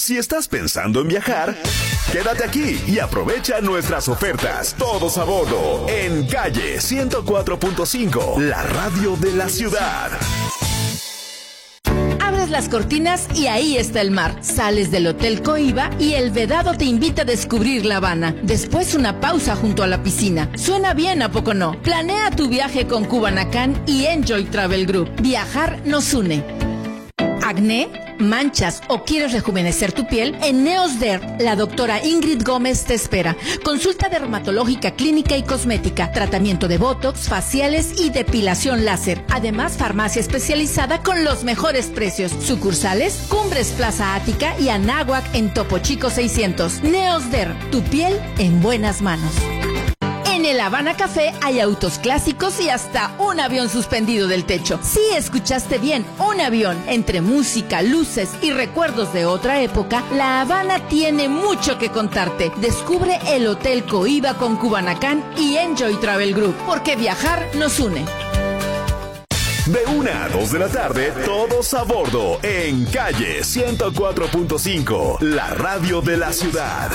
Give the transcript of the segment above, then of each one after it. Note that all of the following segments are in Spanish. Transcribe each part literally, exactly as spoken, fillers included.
Si estás pensando en viajar, quédate aquí y aprovecha nuestras ofertas. Todos a bordo en Calle ciento cuatro punto cinco, la radio de la ciudad. Abres las cortinas y ahí está el mar. Sales del Hotel Coiba y el vedado te invita a descubrir La Habana. Después una pausa junto a la piscina. Suena bien, ¿a poco no? Planea tu viaje con Cubanacan y Enjoy Travel Group. Viajar nos une. ¿Acné? ¿Manchas o quieres rejuvenecer tu piel? En Neosderm, la doctora Ingrid Gómez te espera. Consulta dermatológica, clínica y cosmética, tratamiento de botox, faciales y depilación láser. Además, farmacia especializada con los mejores precios. Sucursales, Cumbres Plaza Ática y Anáhuac en Topo Chico seiscientos. Neosderm, tu piel en buenas manos. En el Habana Café hay autos clásicos y hasta un avión suspendido del techo. Sí, escuchaste bien, un avión. Entre música, luces y recuerdos de otra época, La Habana tiene mucho que contarte. Descubre el Hotel Coiba con Cubanacan y Enjoy Travel Group, porque viajar nos une. De una a dos de la tarde, todos a bordo en Calle ciento cuatro punto cinco, la radio de la ciudad.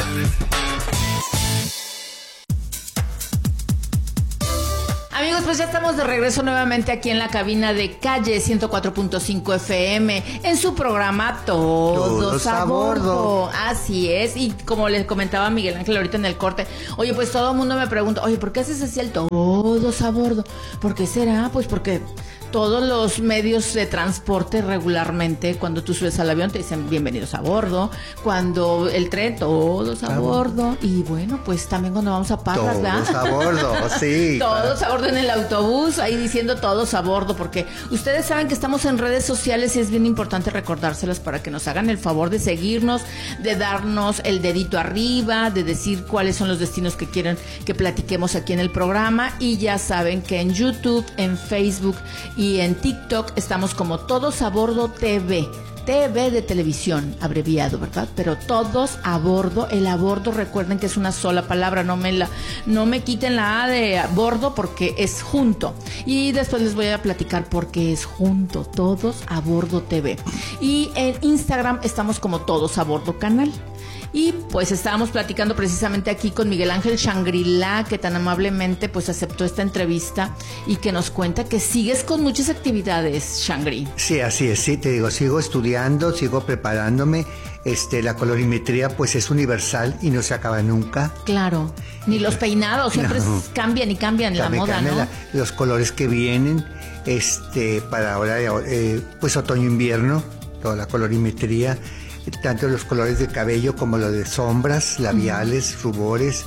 Amigos, pues ya estamos de regreso nuevamente aquí en la cabina de Calle ciento cuatro punto cinco F M en su programa Todos, Todos a, a bordo. bordo. Así es, y como les comentaba Miguel Ángel ahorita en el corte, oye, pues todo el mundo me pregunta, oye, ¿por qué haces así el Todos a bordo? ¿Por qué será? Pues porque todos los medios de transporte regularmente, cuando tú subes al avión te dicen bienvenidos a bordo, cuando el tren, todos a bordo, y bueno, pues también cuando vamos a Parras, ¿verdad? Todos a bordo, sí. Todos a bordo en el autobús, ahí diciendo todos a bordo, porque ustedes saben que estamos en redes sociales y es bien importante recordárselas para que nos hagan el favor de seguirnos, de darnos el dedito arriba, de decir cuáles son los destinos que quieren que platiquemos aquí en el programa, y ya saben que en YouTube, en Facebook y Y en TikTok estamos como Todos a Bordo T V. T V de televisión, abreviado, ¿verdad? Pero todos a bordo. El a bordo, recuerden que es una sola palabra, no me la, no me quiten la A de a bordo porque es junto. Y después les voy a platicar por qué es junto. Todos a Bordo T V. Y en Instagram estamos como Todos a Bordo Canal. Y pues estábamos platicando precisamente aquí con Miguel Ángel Shangri-La, que tan amablemente pues aceptó esta entrevista y que nos cuenta que sigues con muchas actividades, Shangri. Sí, así es, sí, te digo, sigo estudiando, sigo preparándome. Este, la colorimetría pues es universal y no se acaba nunca. Claro, ni los peinados, siempre no. cambian y cambian la moda, ¿no? La, los colores que vienen, este, para ahora, eh, pues otoño-invierno, toda la colorimetría, tanto los colores de cabello como los de sombras, labiales, uh-huh. rubores.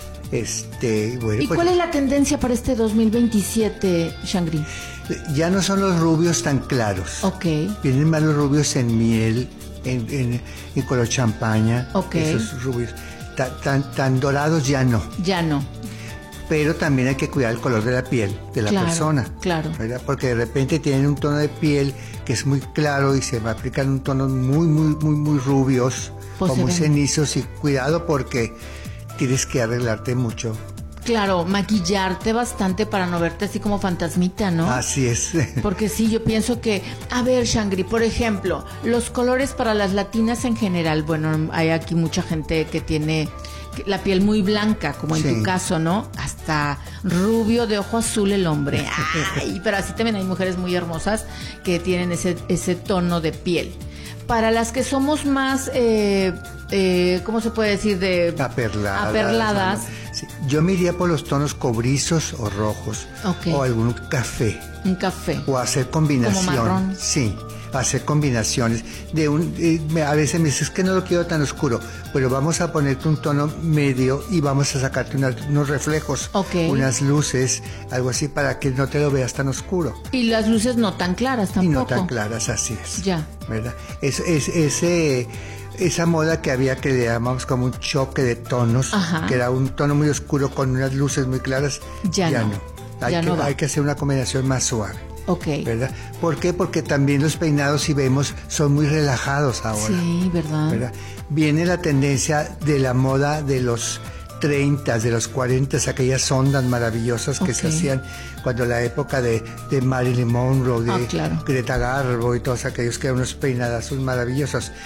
Este, bueno, ¿Y pues, cuál es la tendencia para este dos mil veintisiete, Shangri? Ya no son los rubios tan claros. Ok. Vienen más los rubios en miel, en, en, en color champaña. Ok. Esos rubios tan, tan, tan dorados ya no. Ya no. Pero también hay que cuidar el color de la piel de la claro, persona. Claro. ¿Verdad? Porque de repente tienen un tono de piel que es muy claro y se aplican un tono muy, muy, muy, muy rubios pues o muy ven. cenizos. Y cuidado porque tienes que arreglarte mucho. Claro, maquillarte bastante para no verte así como fantasmita, ¿no? Así es. Porque sí, yo pienso que, a ver, Shangri, por ejemplo, los colores para las latinas en general, bueno, hay aquí mucha gente que tiene la piel muy blanca, como en sí. tu caso, ¿no? Hasta rubio de ojo azul el hombre. Ay, pero así también hay mujeres muy hermosas que tienen ese, ese tono de piel. Para las que somos más, eh, eh, ¿cómo se puede decir? De aperladas. aperladas. Sí. Yo me iría por los tonos cobrizos o rojos. Okay. O algún café. Un café. O hacer combinación. Como marrón. Sí, hacer combinaciones. De un, eh, a veces me dices que no lo quiero tan oscuro, pero vamos a ponerte un tono medio y vamos a sacarte una, unos reflejos, okay. unas luces, algo así para que no te lo veas tan oscuro. Y las luces no tan claras tampoco. Y no tan claras, así es. Ya. ¿Verdad? Es, es, ese... Esa moda que había que le llamamos como un choque de tonos, Ajá. que era un tono muy oscuro con unas luces muy claras, ya, ya no. no. Hay, ya que, no hay que hacer una combinación más suave. Ok. ¿Verdad? ¿Por qué? Porque también los peinados, si vemos, son muy relajados ahora. Sí, ¿verdad? ¿Verdad? Viene la tendencia de la moda de los treinta, de los cuarenta, aquellas ondas maravillosas que okay. se hacían cuando la época de, de Marilyn Monroe, de ah, claro. Greta Garbo y todos aquellos que eran unos peinadazos maravillosos.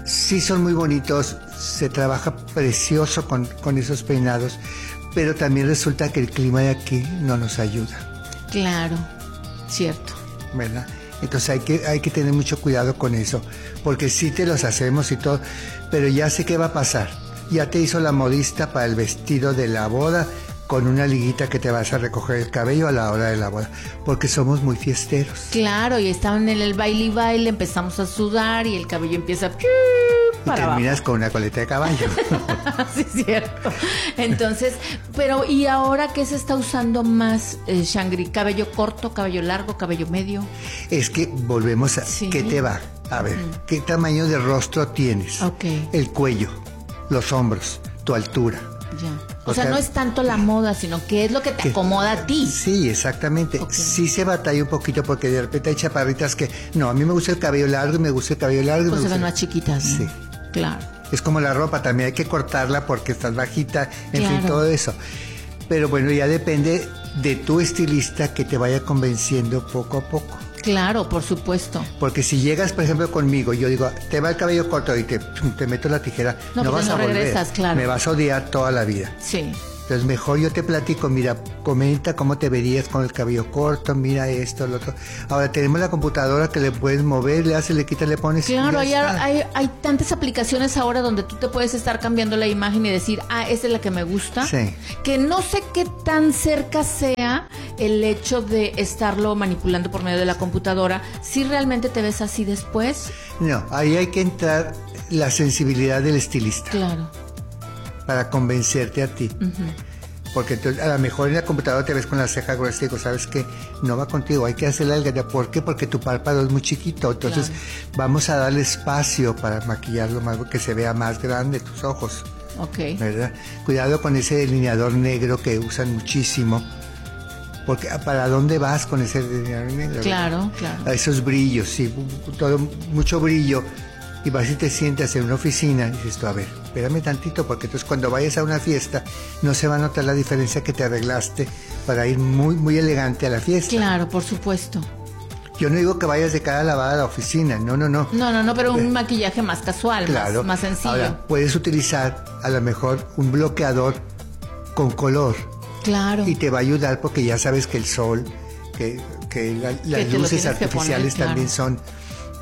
sí son muy bonitos, se trabaja precioso con, con esos peinados, pero también resulta que el clima de aquí no nos ayuda. Claro, cierto. ¿Verdad? Entonces hay que, hay que tener mucho cuidado con eso, porque sí te los hacemos y todo, pero ya sé qué va a pasar. Ya te hizo la modista para el vestido de la boda, con una liguita que te vas a recoger el cabello a la hora de la boda, porque somos muy fiesteros. Claro, y estaban en el baile y baile, empezamos a sudar y el cabello empieza a... Y para terminas abajo. con una coleta de caballo. Sí, es cierto. Entonces, pero ¿y ahora qué se está usando más, eh, Shangri? ¿Cabello corto, cabello largo, cabello medio? Es que volvemos a... Sí. ¿Qué te va? A ver, uh-huh. ¿Qué tamaño de rostro tienes? Ok. El cuello, los hombros, tu altura. Ya. O, o sea, sea, no es tanto la moda, sino qué es lo que te que, acomoda a ti. Sí, exactamente. Okay. Sí se batalla un poquito porque de repente hay chaparritas que... No, a mí me gusta el cabello largo y me gusta el cabello largo. Pues se ven más chiquitas, ¿no? Sí. Claro. Es como la ropa, también hay que cortarla porque estás bajita, en claro. fin, todo eso. Pero bueno, ya depende de tu estilista que te vaya convenciendo poco a poco. Claro, por supuesto. Porque si llegas, por ejemplo, conmigo, yo digo, te va el cabello corto y te, te meto la tijera, no, no vas no a volver. Regresas, claro. Me vas a odiar toda la vida. Sí. Entonces mejor yo te platico, mira, comenta cómo te verías con el cabello corto, mira esto, lo otro. Ahora tenemos la computadora que le puedes mover, le haces, le quitas, le pones. Claro, hay, hay, hay tantas aplicaciones ahora donde tú te puedes estar cambiando la imagen y decir, ah, esta es la que me gusta. Sí. Que no sé qué tan cerca sea el hecho de estarlo manipulando por medio de la computadora. Si realmente te ves así después. No, ahí hay que entrar la sensibilidad del estilista. Claro. Para convencerte a ti. Uh-huh. Porque tú, a lo mejor en la computadora te ves con la ceja gruesa y digo, ¿sabes qué? No va contigo, hay que hacerle algo. ¿Por qué? Porque tu párpado es muy chiquito. Entonces claro. Vamos a darle espacio para maquillarlo más, que se vea más grande tus ojos. Ok. ¿Verdad? Cuidado con ese delineador negro que usan muchísimo. Porque ¿para dónde vas con ese delineador negro? Claro, ¿verdad? Claro. A esos brillos, sí, todo, mucho brillo. Y vas y te sientas en una oficina y dices tú, a ver, espérame tantito, porque entonces cuando vayas a una fiesta no se va a notar la diferencia que te arreglaste para ir muy, muy elegante a la fiesta. Claro, por supuesto. Yo no digo que vayas de cara lavada a la oficina, no, no, no. No, no, no, pero un eh, maquillaje más casual, claro. más, más sencillo. Ahora, puedes utilizar a lo mejor un bloqueador con color. Claro. Y te va a ayudar porque ya sabes que el sol, que, que la, las que luces artificiales poner, también claro. son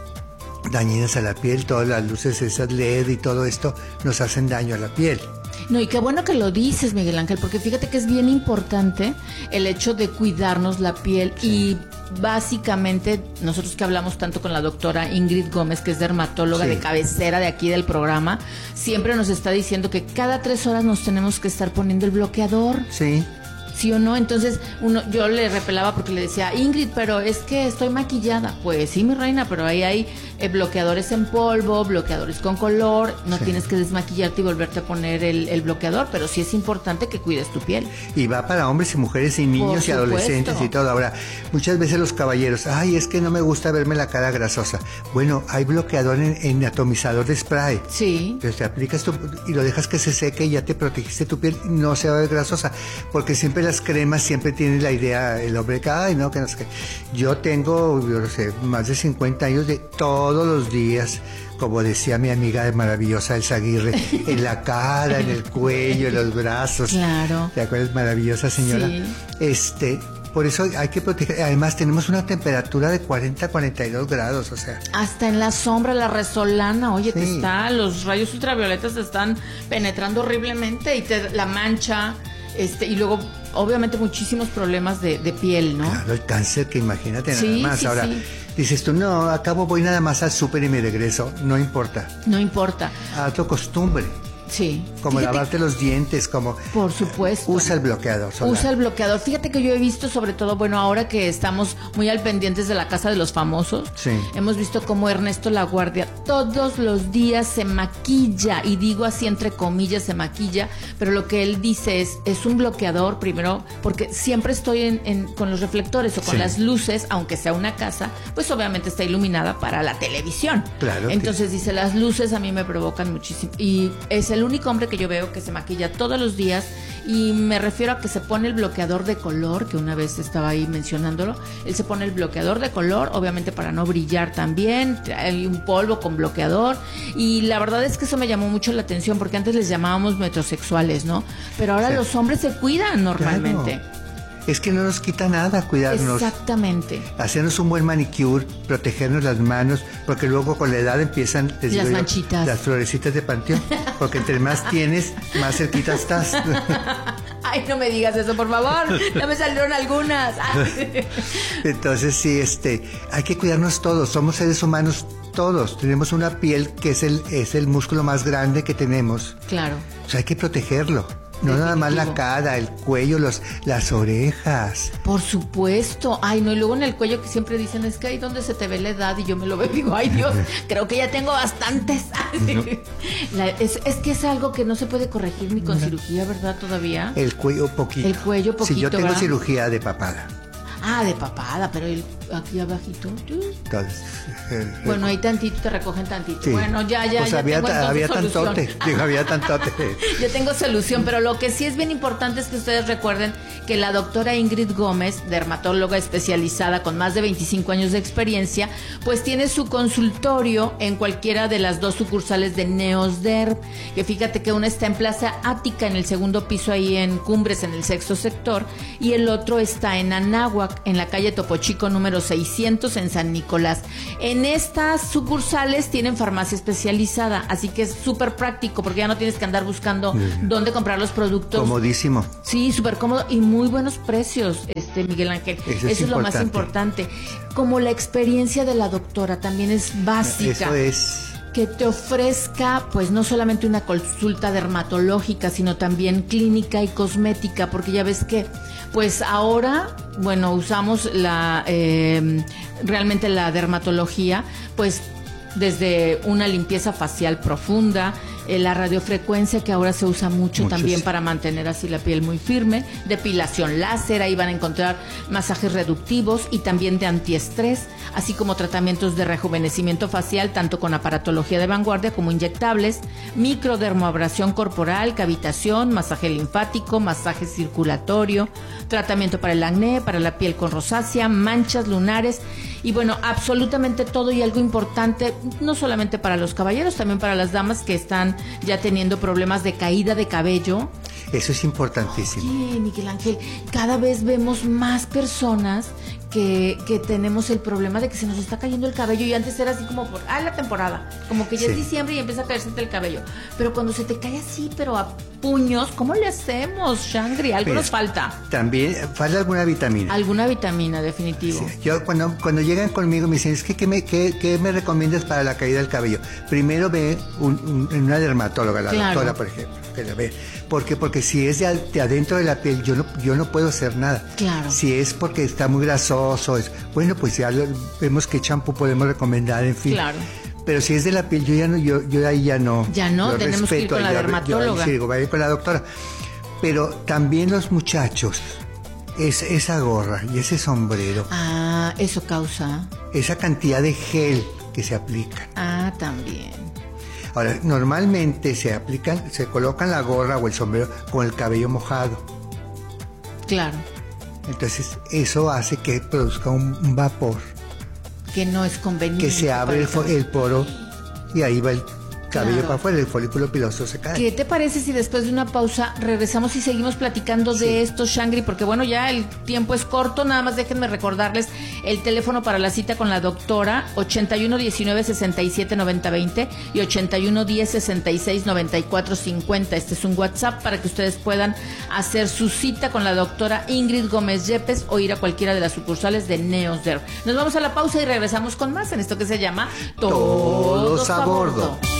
dañinas a la piel, todas las luces esas L E D y todo esto nos hacen daño a la piel. No, y qué bueno que lo dices, Miguel Ángel, porque fíjate que es bien importante el hecho de cuidarnos la piel. Sí. Y básicamente nosotros que hablamos tanto con la doctora Ingrid Gómez, que es dermatóloga sí. de cabecera de aquí del programa, siempre nos está diciendo que cada tres horas nos tenemos que estar poniendo el bloqueador. Sí. ¿Sí o no? Entonces uno, yo le repelaba porque le decía, Ingrid, pero es que estoy maquillada. Pues sí, mi reina, pero ahí hay eh, bloqueadores en polvo, bloqueadores con color. No sí. tienes que desmaquillarte y volverte a poner el, el bloqueador, pero sí es importante que cuides tu piel. Y va para hombres y mujeres y niños y adolescentes y todo. Ahora, muchas veces los caballeros, ay, es que no me gusta verme la cara grasosa. Bueno, hay bloqueador en, en atomizador de spray. Sí. Entonces te aplicas tu, y lo dejas que se seque y ya te protegiste tu piel, no se va a ver grasosa. Porque siempre las cremas siempre tienen la idea, el hombre que, ay, no, que no sé qué. Yo tengo, yo no sé, más de cincuenta años de todos los días, como decía mi amiga maravillosa Elsa Aguirre, en la cara, en el cuello, en los brazos. Claro. ¿Te acuerdas? Maravillosa señora. Sí. Este, por eso hay que proteger. Además, tenemos una temperatura de cuarenta a cuarenta y dos grados, o sea. Hasta en la sombra, la resolana, oye, sí. te está, los rayos ultravioletas te están penetrando horriblemente y te la mancha. Este, y luego, obviamente, muchísimos problemas de, de piel, ¿no? Claro, el cáncer, que imagínate sí, nada más. Sí, Ahora, sí. dices tú, no, acabo, voy nada más al súper y me regreso. No importa. No importa. A tu costumbre. Sí. Como Fíjate, lavarte los dientes, como... Por supuesto. Usa el bloqueador solar. Usa el bloqueador. Fíjate que yo he visto, sobre todo, bueno, ahora que estamos muy al pendientes de la Casa de los Famosos, sí. hemos visto cómo Ernesto Laguardia todos los días se maquilla, y digo así entre comillas, se maquilla, pero lo que él dice es, es un bloqueador, primero, porque siempre estoy en, en, con los reflectores o con sí. las luces, aunque sea una casa, pues obviamente está iluminada para la televisión. Claro. Entonces sí. dice, las luces a mí me provocan muchísimo, y es el el único hombre que yo veo que se maquilla todos los días, y me refiero a que se pone el bloqueador de color, que una vez estaba ahí mencionándolo. Él se pone el bloqueador de color, obviamente para no brillar también, hay un polvo con bloqueador, y la verdad es que eso me llamó mucho la atención, porque antes les llamábamos metrosexuales, ¿no? Pero ahora sí, los hombres se cuidan normalmente. Claro. Es que no nos quita nada cuidarnos. Exactamente. Hacernos un buen manicure, protegernos las manos, porque luego con la edad empiezan las yo, manchitas, las florecitas de panteón, porque entre más tienes, más cerquita estás. Ay, no me digas eso, por favor. Ya me salieron algunas. Entonces sí, este, hay que cuidarnos todos. Somos seres humanos todos. Tenemos una piel que es el es el músculo más grande que tenemos. Claro. O sea, hay que protegerlo. No nada más la cara, el cuello, los, las orejas. Por supuesto. Ay, no, y luego en el cuello que siempre dicen, es que ahí donde se te ve la edad, y yo me lo veo y digo, ay Dios, creo que ya tengo bastantes. No. La, es, es que es algo que no se puede corregir ni con no. cirugía, ¿verdad? Todavía. El cuello poquito. El cuello poquito, sí, yo tengo ¿verdad? cirugía de papada. Ah, de papada, pero el, aquí abajito. Entonces, el, bueno, ahí tantito, te recogen tantito. Sí. Bueno, ya, ya, pues ya había, tengo había solución. tantote, digo, había tantote. Yo tengo solución, pero lo que sí es bien importante es que ustedes recuerden que la doctora Ingrid Gómez, dermatóloga especializada con más de veinticinco años de experiencia, pues tiene su consultorio en cualquiera de las dos sucursales de Neosderm, que fíjate que una está en Plaza Ática, en el segundo piso ahí en Cumbres, en el sexto sector, y el otro está en Anáhuac, en la calle Topo Chico número seiscientos en San Nicolás. En estas sucursales tienen farmacia especializada, así que es súper práctico porque ya no tienes que andar buscando sí. dónde comprar los productos. Comodísimo. Sí, súper cómodo y muy buenos precios, este Miguel Ángel. Eso, Eso es lo más importante. Como la experiencia de la doctora también es básica. Eso es... que te ofrezca pues no solamente una consulta dermatológica, sino también clínica y cosmética, porque ya ves que pues ahora, bueno, usamos la eh, realmente la dermatología pues desde una limpieza facial profunda, eh, la radiofrecuencia que ahora se usa mucho Muchos. también para mantener así la piel muy firme, depilación láser, ahí van a encontrar masajes reductivos y también de antiestrés, así como tratamientos de rejuvenecimiento facial, tanto con aparatología de vanguardia como inyectables, microdermoabrasión corporal, cavitación, masaje linfático, masaje circulatorio, tratamiento para el acné, para la piel con rosácea, manchas lunares y bueno, absolutamente todo. Y algo importante, no solamente para los caballeros, también para las damas que están ya teniendo problemas de caída de cabello. Eso es importantísimo. Oye, Miguel Ángel, cada vez vemos más personas que, que tenemos el problema de que se nos está cayendo el cabello, y antes era así como por, ah, la temporada, como que ya sí. es diciembre y empieza a caerse el cabello, pero cuando se te cae así, pero a puños, ¿cómo le hacemos, Shangri? Algo pues, nos falta. También falta alguna vitamina. Alguna vitamina, definitivo. Sí. Yo cuando, cuando llegan conmigo me dicen, es que ¿qué me, qué, qué me recomiendas para la caída del cabello? Primero ve un, un, una dermatóloga, la claro. doctora, por ejemplo, que la ve. ¿Por qué? Porque si es de, de adentro de la piel, yo no, yo no puedo hacer nada. Claro. Si es porque está muy grasoso, es, bueno, pues ya lo, vemos qué champú podemos recomendar, en fin. Claro. Pero si es de la piel, yo ya no, yo, yo ahí ya no. Ya no, tenemos respeto, que ir con la yo, dermatóloga. Yo, sí, digo, voy a ir con la doctora. Pero también los muchachos, es, esa gorra y ese sombrero. Ah, eso causa. Esa cantidad de gel que se aplica. Ah, también. Ahora, normalmente se aplican, se colocan la gorra o el sombrero con el cabello mojado. Claro. Entonces, eso hace que produzca un, un vapor. Que no es conveniente. Que se abre el, el poro y ahí va el cabello claro. para afuera, el folículo piloso se cae. ¿Qué te parece si después de una pausa regresamos y seguimos platicando sí. de esto, Shangri? Porque bueno, ya el tiempo es corto, nada más déjenme recordarles el teléfono para la cita con la doctora, ochenta y uno diecinueve sesenta y siete noventa veinte y ochenta y uno diez sesenta y seis noventa y cuatro cincuenta. Este es un WhatsApp para que ustedes puedan hacer su cita con la doctora Ingrid Gómez Yepes o ir a cualquiera de las sucursales de Neosderm. Nos vamos a la pausa y regresamos con más en esto que se llama Todos, Todos a bordo. bordo.